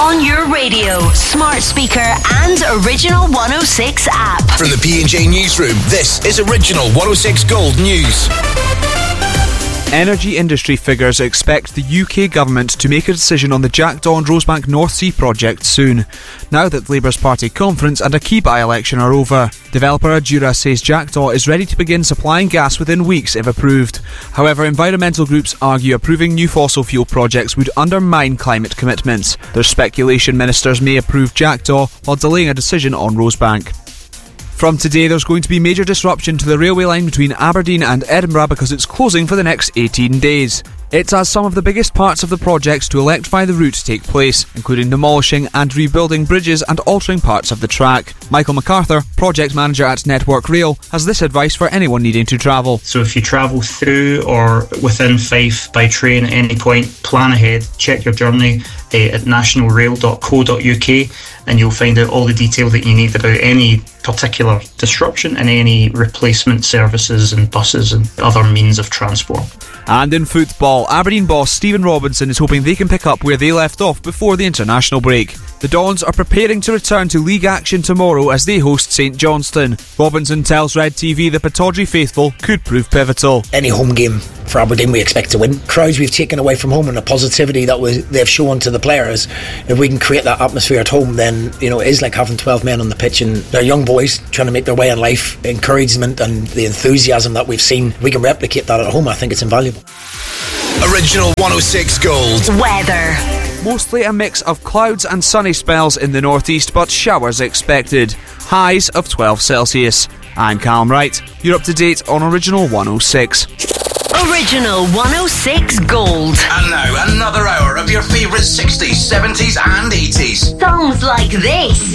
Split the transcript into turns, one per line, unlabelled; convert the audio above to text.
on your radio, smart speaker and Original 106 app.
From the P&J Newsroom, this is Original 106 Gold News.
Energy industry figures expect the UK government to make a decision on the Jackdaw and Rosebank North Sea project soon, now that Labour's party conference and a key by-election are over. Developer Adura says Jackdaw is ready to begin supplying gas within weeks if approved. However, environmental groups argue approving new fossil fuel projects would undermine climate commitments. There's speculation ministers may approve Jackdaw while delaying a decision on Rosebank. From today, there's going to be major disruption to the railway line between Aberdeen and Edinburgh because it's closing for the next 18 days. It's as some of the biggest parts of the projects to electrify the route take place, including demolishing and rebuilding bridges and altering parts of the track. Michael MacArthur, project manager at Network Rail, has this advice for anyone needing to travel.
So if you travel through or within Fife by train at any point, plan ahead, check your journey at nationalrail.co.uk, and you'll find out all the detail that you need about any particular disruption and any replacement services and buses and other means of transport.
And in football, Aberdeen boss Stephen Robinson is hoping they can pick up where they left off before the international break. The Dons are preparing to return to league action tomorrow as they host St Johnstone. Robinson tells Red TV the Pittodrie faithful could prove pivotal.
Any home game for Aberdeen we expect to win. Crowds we've taken away from home and the positivity that they've shown to the players, if we can create that atmosphere at home, then it is like having 12 men on the pitch, and they're young boys trying to make their way in life. Encouragement and the enthusiasm that we've seen, we can replicate that at home. I think it's invaluable.
Original 106 Gold.
Weather.
Mostly a mix of clouds and sunny spells in the northeast, but showers expected. Highs of 12 Celsius. I'm Callum Wright. You're up to date on Original 106.
Original 106 Gold.
And now another hour of your favourite 60s, 70s and 80s.
Songs like this.